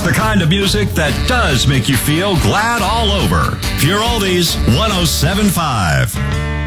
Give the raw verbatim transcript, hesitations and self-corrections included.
the kind of music that does make you feel glad all over. Pure Oldies one oh seven point five.